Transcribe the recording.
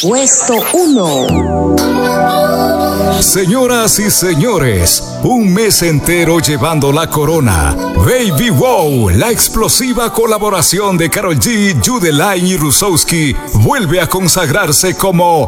Puesto 1. Señoras y señores, un mes entero llevando la corona. Baby Wow, la explosiva colaboración de Karol G, Jude Line y Rusowski, vuelve a consagrarse como